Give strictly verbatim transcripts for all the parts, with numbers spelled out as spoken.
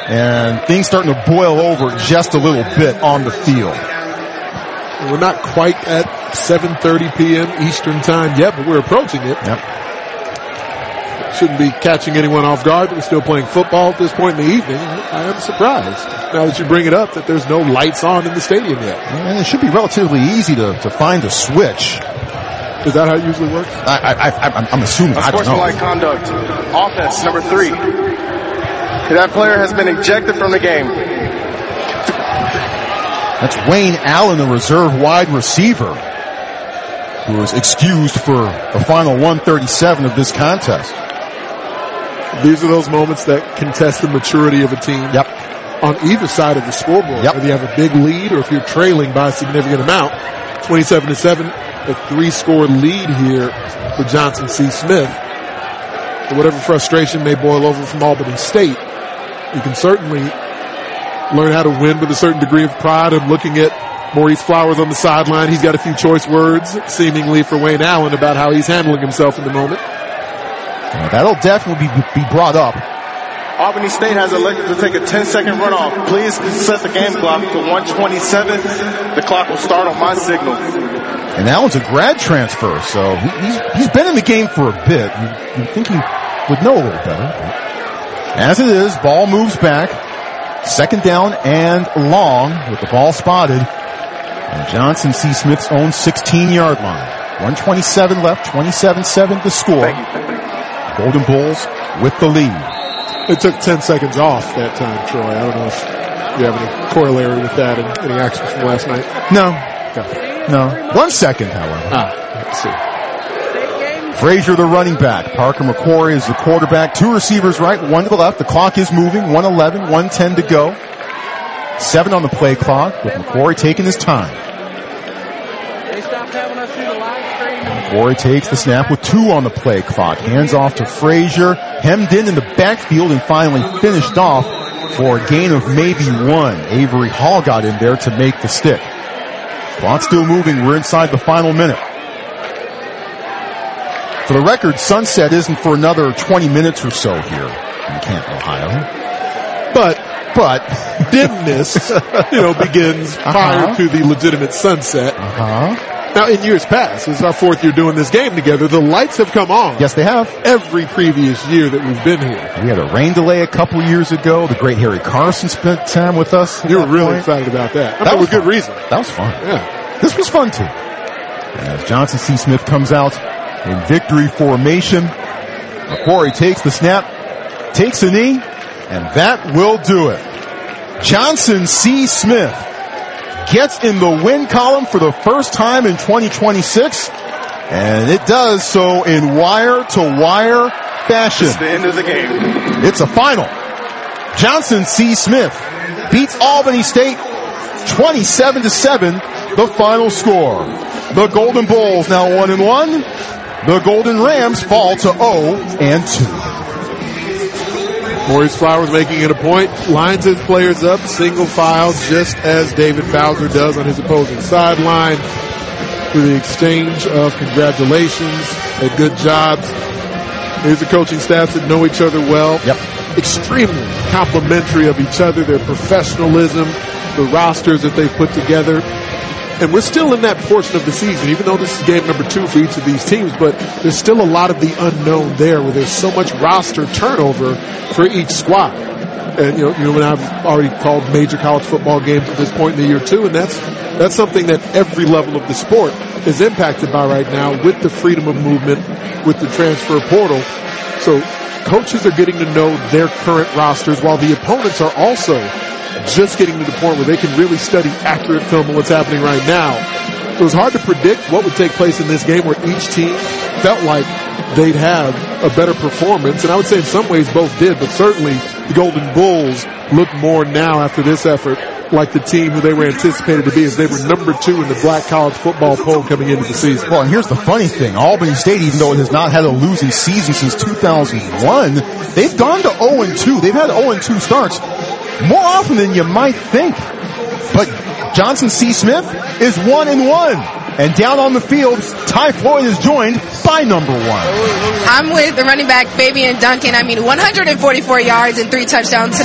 and things starting to boil over just a little bit on the field. We're not quite at seven thirty p.m. Eastern time yet, but we're approaching it. Yep. Shouldn't be catching anyone off guard. We're still playing football at this point in the evening. I am surprised, now that you bring it up, that there's no lights on in the stadium yet. And it should be relatively easy to, to find a switch. Is that how it usually works? I, I, I, I'm assuming. I don't know. Sportsmanlike conduct. Offense, number three. That player has been ejected from the game. That's Wayne Allen, the reserve wide receiver, who was excused for the final one thirty-seven of this contest. These are those moments that contest the maturity of a team. Yep. On either side of the scoreboard. Yep. Whether you have a big lead or if you're trailing by a significant amount. twenty-seven to seven, a three-score lead here for Johnson C. Smith. So whatever frustration may boil over from Albany State, you can certainly learn how to win with a certain degree of pride. I'm looking at Maurice Flowers on the sideline. He's got a few choice words, seemingly, for Wayne Allen about how he's handling himself in the moment. Well, that'll definitely be, be brought up. Albany State has elected to take a ten-second runoff. Please set the game clock to one twenty-seven. The clock will start on my signal. And Allen's a grad transfer, so he, he's, he's been in the game for a bit. You, you think he would know a little better. As it is, ball moves back. Second down and long with the ball spotted. And Johnson C. Smith's own sixteen-yard line. one twenty-seven left, twenty-seven seven to score. Golden Bulls with the lead. It took ten seconds off that time, Troy. I don't know if you have any corollary with that in any action from last night. No. Okay. No. One second, however. Ah, let's see. Frazier, the running back. Parker McQuarrie is the quarterback. Two receivers right, one to the left. The clock is moving. one eleven, one ten to go. Seven on the play clock with McQuarrie taking his time. McQuarrie takes the snap with two on the play clock. Hands off to Frazier. Hemmed in in the backfield and finally finished off for a gain of maybe one. Avery Hall got in there to make the stick. Clock still moving. We're inside the final minute. For the record, sunset isn't for another twenty minutes or so here in Canton, Ohio. But, but, dimness, you know, begins uh-huh. prior to the legitimate sunset. Uh-huh. Now, in years past, this is our fourth year doing this game together, the lights have come on. Yes, they have. Every previous year that we've been here. We had a rain delay a couple years ago. The great Harry Carson spent time with us. You were really point. excited about that. I that was good reason. That was fun. Yeah. This was fun, too. And as Johnson C. Smith comes out in victory formation, McQuarrie takes the snap, takes a knee, and that will do it. Johnson C. Smith gets in the win column for the first time in twenty twenty-six, and it does so in wire-to-wire fashion. It's the end of the game. It's a final. Johnson C. Smith beats Albany State twenty-seven to seven, the final score. The Golden Bulls now one and one. The Golden Rams fall to oh and two. Maurice Flowers making it a point, lines his players up, single file, just as David Bowser does on his opposing sideline, through the exchange of congratulations and good jobs. Here's the coaching staffs that know each other well. Yep. Extremely complimentary of each other, their professionalism, the rosters that they've put together. And we're still in that portion of the season, even though this is game number two for each of these teams, but there's still a lot of the unknown there where there's so much roster turnover for each squad. And, you know, you and I have already called major college football games at this point in the year too, and that's, that's something that every level of the sport is impacted by right now with the freedom of movement, with the transfer portal. So coaches are getting to know their current rosters while the opponents are also just getting to the point where they can really study accurate film of what's happening right now. So it was hard to predict what would take place in this game where each team felt like they'd have a better performance. And I would say in some ways both did, but certainly the Golden Bulls look more now after this effort like the team who they were anticipated to be, as they were number two in the Black College Football poll coming into the season. Well, and here's the funny thing. Albany State, even though it has not had a losing season since two thousand one, they've gone to oh and two. They've had oh and two starts more often than you might think. But Johnson C. Smith is one and one. And down on the field, Ty Floyd is joined by number one. I'm with the running back, Fabian Duncan. I mean, one hundred forty-four yards and three touchdowns tonight.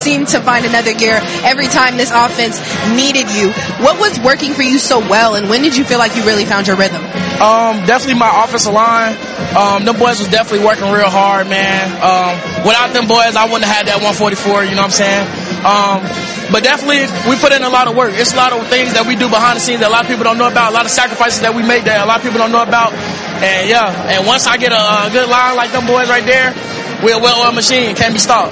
seemed to find another gear every time this offense needed you. What was working for you so well, and when did you feel like you really found your rhythm? Um, definitely my offensive line. Um, them boys was definitely working real hard, man. Um, without them boys, I wouldn't have had that one forty-four, you know what I'm saying? Um, but definitely, we put in a lot of work. It's a lot of things that we do behind the scenes that a lot of people don't know about, a lot of sacrifices that we make that a lot of people don't know about. And yeah, and once I get a, a good line like them boys right there, we're a well-oiled machine. Can't be stopped.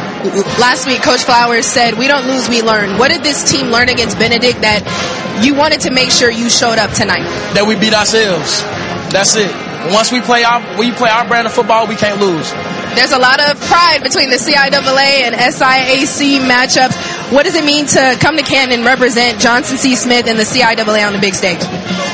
Last week, Coach Flowers said, we don't lose, we learn. What did this team learn against Benedict that you wanted to make sure you showed up tonight? That we beat ourselves. That's it. Once we play our, we play our brand of football, we can't lose. There's a lot of pride between the C I A A and S I A C matchups. What does it mean to come to Canton and represent Johnson C. Smith and the C I A A on the big stage?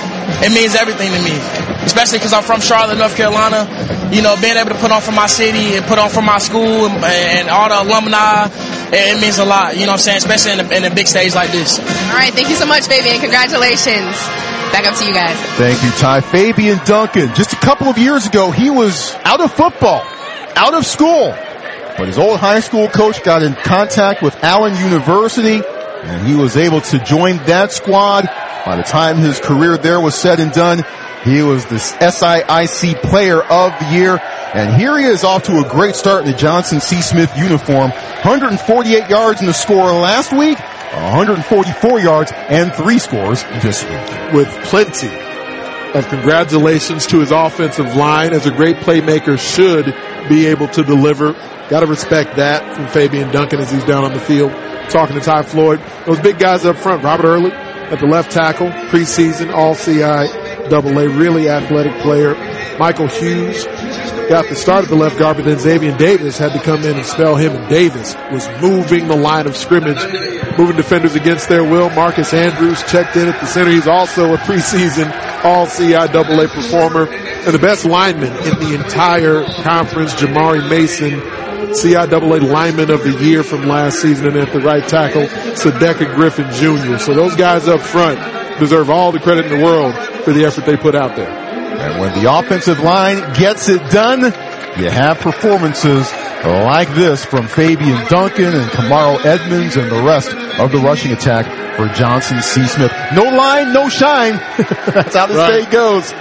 It means everything to me, especially because I'm from Charlotte, North Carolina. You know, being able to put on for my city and put on for my school and, and all the alumni, it, it means a lot, you know what I'm saying, especially in a, in a big stage like this. All right, thank you so much, baby, and congratulations. Back up to you guys. Thank you, Ty. Fabian Duncan, just a couple of years ago, he was out of football, out of school. But his old high school coach got in contact with Allen University, and he was able to join that squad. By the time his career there was said and done, he was the S I I C Player of the Year. And here he is off to a great start in the Johnson C. Smith uniform. one hundred forty-eight yards in the score last week, one hundred forty-four yards and three scores this week. With plenty of congratulations to his offensive line, as a great playmaker should be able to deliver. Got to respect that from Fabian Duncan as he's down on the field. Talking to Ty Floyd. Those big guys up front, Robert Early at the left tackle, preseason, all C I A A, really athletic player. Michael Hughes got the start at the left guard, but then Xavier Davis had to come in and spell him, and Davis was moving the line of scrimmage, moving defenders against their will. Marcus Andrews checked in at the center. He's also a preseason all C I A A performer, and the best lineman in the entire conference, Jamari Mason, C I A A lineman of the year from last season, and at the right tackle, Sadeka Griffin Junior So those guys up front deserve all the credit in the world for the effort they put out there. And when the offensive line gets it done, you have performances like this from Fabian Duncan and Kamaro Edmonds and the rest of the rushing attack for Johnson C. Smith. No line, no shine. That's how this right. day goes.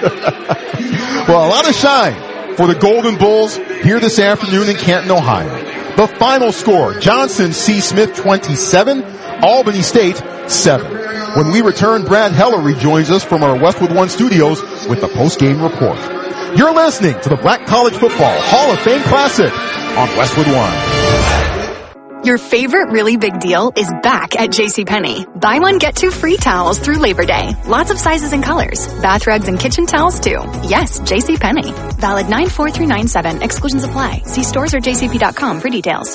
Well, a lot of shine for the Golden Bulls here this afternoon in Canton, Ohio. The final score, Johnson C. Smith twenty-seven, Albany State seven. When we return, Brad Heller rejoins us from our Westwood One studios with the post-game report. You're listening to the Black College Football Hall of Fame Classic on Westwood One. Your favorite really big deal is back at JCPenney. Buy one, get two free towels through Labor Day. Lots of sizes and colors. Bath rugs and kitchen towels too. Yes, JCPenney. Valid nine four through nine seven. Exclusions apply. See stores or j c p dot com for details.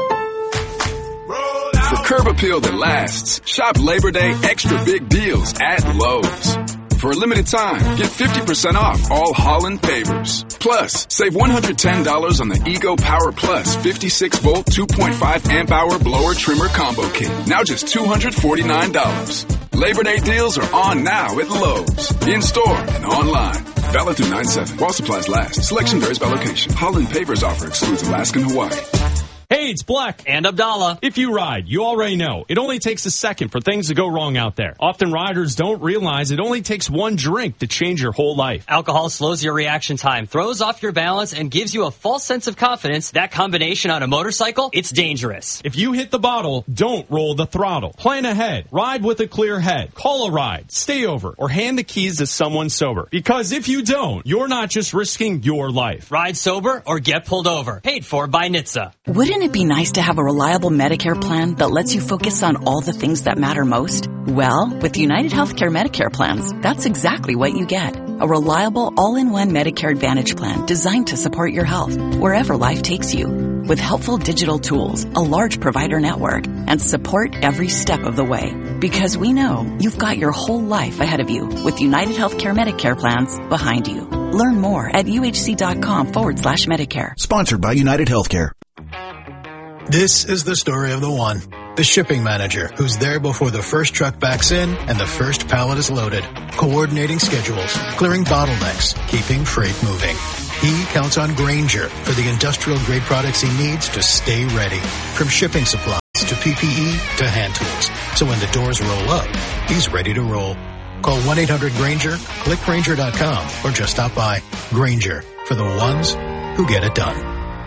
For curb appeal that lasts, shop Labor Day extra big deals at Lowe's. For a limited time, get fifty percent off all Holland pavers. Plus, save one hundred ten dollars on the Ego Power Plus fifty-six volt two point five amp hour blower trimmer combo kit. Now just two hundred forty-nine dollars. Labor Day deals are on now at Lowe's. In store and online. Valid through nine seven. While supplies last. Selection varies by location. Holland pavers offer excludes Alaska and Hawaii. Hey, it's Black and Abdallah. If you ride, you already know it only takes a second for things to go wrong out there. Often riders don't realize it only takes one drink to change your whole life. Alcohol slows your reaction time, throws off your balance, and gives you a false sense of confidence. That combination on a motorcycle, it's dangerous. If you hit the bottle, don't roll the throttle. Plan ahead. Ride with a clear head. Call a ride. Stay over. Or hand the keys to someone sober. Because if you don't, you're not just risking your life. Ride sober or get pulled over. Paid for by N H T S A. Wouldn't it be nice to have a reliable Medicare plan that lets you focus on all the things that matter most? Well, with United Healthcare Medicare plans, that's exactly what you get. A reliable all-in-one Medicare Advantage plan designed to support your health wherever life takes you. With helpful digital tools, a large provider network, and support every step of the way. Because we know you've got your whole life ahead of you with United Healthcare Medicare plans behind you. Learn more at uhc.com forward slash Medicare. Sponsored by United Healthcare. This is the story of the one, the shipping manager, who's there before the first truck backs in and the first pallet is loaded, coordinating schedules, clearing bottlenecks, keeping freight moving. He counts on Grainger for the industrial grade products he needs to stay ready. From shipping supplies to P P E to hand tools. So when the doors roll up, he's ready to roll. Call one eight hundred Granger, click Granger dot com, or just stop by. Granger, for the ones who get it done.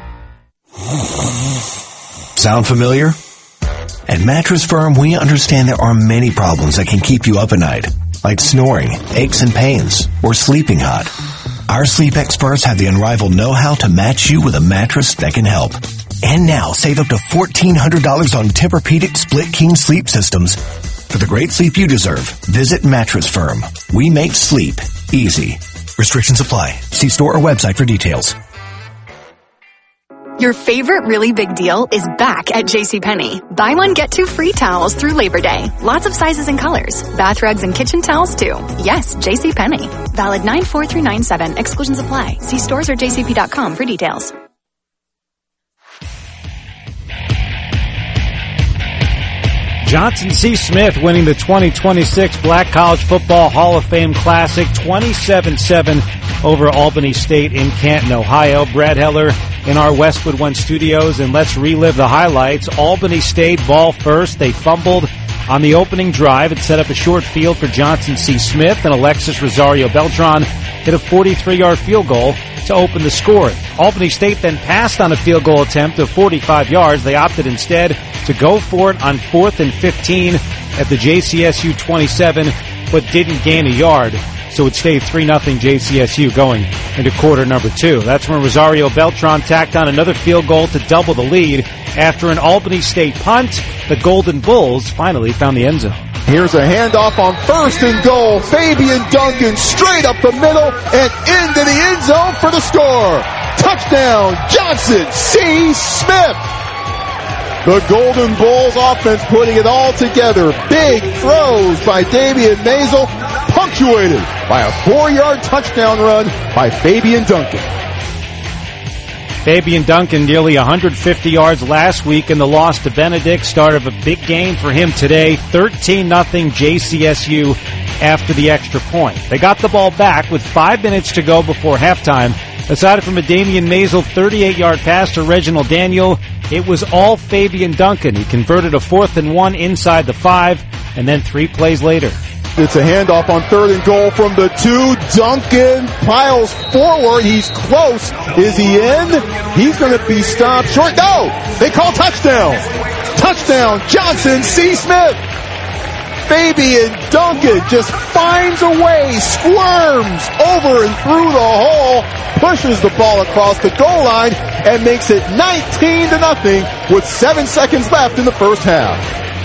Sound familiar? At Mattress Firm, we understand there are many problems that can keep you up at night, like snoring, aches and pains, or sleeping hot. Our sleep experts have the unrivaled know-how to match you with a mattress that can help. And now, save up to fourteen hundred dollars on Tempur-Pedic Split King sleep systems. For the great sleep you deserve, visit Mattress Firm. We make sleep easy. Restrictions apply. See store or website for details. Your favorite really big deal is back at JCPenney. Buy one, get two free towels through Labor Day. Lots of sizes and colors. Bath rugs and kitchen towels too. Yes, JCPenney. Valid nine four through nine seven. Exclusions apply. See stores or J C P dot com for details. Johnson C. Smith winning the twenty twenty-six Black College Football Hall of Fame Classic twenty-seven seven over Albany State in Canton, Ohio. Brad Heller in our Westwood One studios, and let's relive the highlights. Albany State ball first. They fumbled on the opening drive. It set up a short field for Johnson C. Smith, and Alexis Rosario Beltran hit a forty-three-yard field goal to open the score. Albany State then passed on a field goal attempt of forty-five yards. They opted instead to go for it on fourth and fifteen at the J C S U twenty-seven, but didn't gain a yard. So it stayed three nothing J C S U going into quarter number two. That's when Rosario Beltran tacked on another field goal to double the lead. After an Albany State punt, the Golden Bulls finally found the end zone. Here's a handoff on first and goal. Fabian Duncan straight up the middle and into the end zone for the score. Touchdown, Johnson C. Smith. The Golden Bulls offense putting it all together. Big throws by Damian Maisel, punctuated by a four-yard touchdown run by Fabian Duncan. Fabian Duncan nearly one hundred fifty yards last week in the loss to Benedict. Start of a big game for him today. thirteen nothing J C S U after the extra point. They got the ball back with five minutes to go before halftime. Aside from a Damian Maisel thirty-eight-yard pass to Reginald Daniel, it was all Fabian Duncan. He converted a fourth and one inside the five, and then three plays later. It's a handoff on third and goal from the two. Duncan piles forward. He's close. Is he in? He's going to be stopped short. No! They call touchdown. Touchdown, Johnson C. Smith. Fabian Duncan just finds a way, squirms over and through the hole, pushes the ball across the goal line, and makes it nineteen to nothing with seven seconds left in the first half.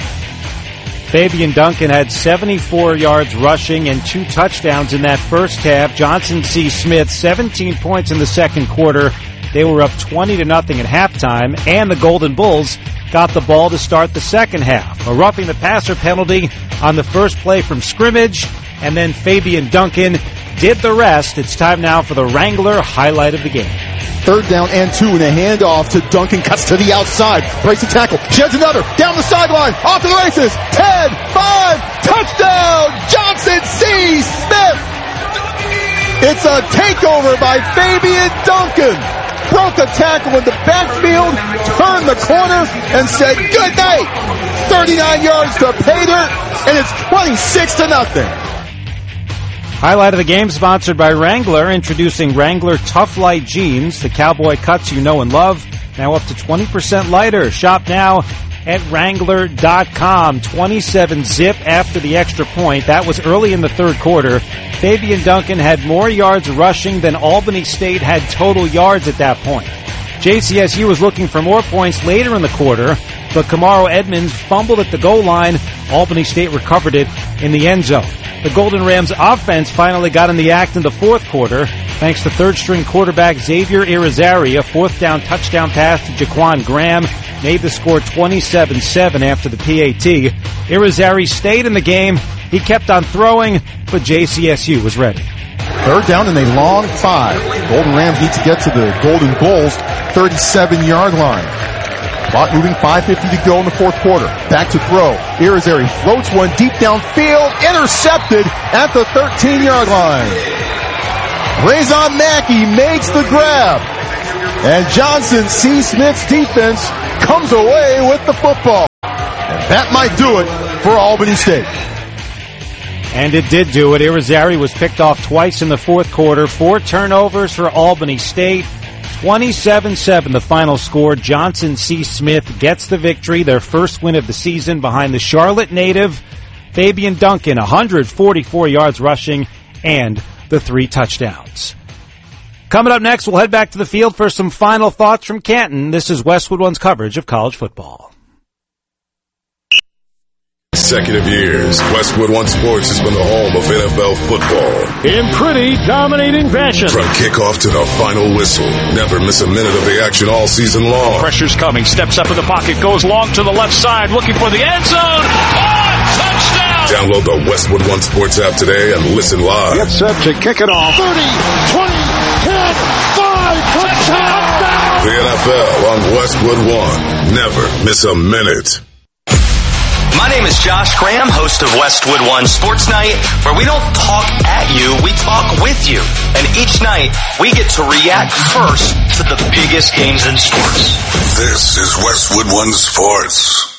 Fabian Duncan had seventy-four yards rushing and two touchdowns in that first half. Johnson C. Smith, seventeen points in the second quarter. They were up twenty to nothing at halftime, and the Golden Bulls got the ball to start the second half. A roughing the passer penalty on the first play from scrimmage, and then Fabian Duncan did the rest. It's time now for the Wrangler highlight of the game. Third down and two, and a handoff to Duncan. Cuts to the outside. Breaks the tackle. Sheds another. Down the sideline. Off to the races. ten, five, touchdown! Johnson C. Smith! It's a takeover by Fabian Duncan. Broke a tackle in the backfield, turned the corner, and said good night. thirty-nine yards to pay dirt, and it's twenty-six to nothing. Highlight of the game sponsored by Wrangler, introducing Wrangler Tough Light Jeans, the cowboy cuts you know and love, now up to twenty percent lighter. Shop now at Wrangler dot com. twenty-seven zip after the extra point. That was early in the third quarter. Fabian Duncan had more yards rushing than Albany State had total yards at that point. J C S U was looking for more points later in the quarter, but Kamaro Edmonds fumbled at the goal line. Albany State recovered it in the end zone. The Golden Rams offense finally got in the act in the fourth quarter, thanks to third-string quarterback Xavier Irizarry. A fourth-down touchdown pass to Jaquan Graham made the score twenty-seven seven after the P A T. Irizarry stayed in the game. He kept on throwing, but J C S U was ready. Third down and a long five. Golden Rams need to get to the Golden Bulls thirty-seven-yard line. Clock moving, five fifty to go in the fourth quarter. Back to throw. Irizarry floats one deep downfield, intercepted at the thirteen-yard line. Razon Mackey makes the grab. And Johnson C. Smith's defense comes away with the football. That might do it for Albany State. And it did do it. Irizarry was picked off twice in the fourth quarter. Four turnovers for Albany State. twenty-seven seven the final score. Johnson C. Smith gets the victory, their first win of the season behind the Charlotte native Fabian Duncan, one hundred forty-four yards rushing and the three touchdowns. Coming up next, we'll head back to the field for some final thoughts from Canton. This is Westwood One's coverage of college football. Consecutive years, Westwood One Sports has been the home of N F L football. In pretty dominating fashion. From kickoff to the final whistle, never miss a minute of the action all season long. Pressure's coming, steps up in the pocket, goes long to the left side, looking for the end zone. Oh, touchdown! Download the Westwood One Sports app today and listen live. Get set to kick it off. thirty, twenty, ten, five, touchdown! The N F L on Westwood One. Never miss a minute. My name is Josh Graham, host of Westwood One Sports Night, where we don't talk at you, we talk with you. And each night, we get to react first to the biggest games in sports. This is Westwood One Sports.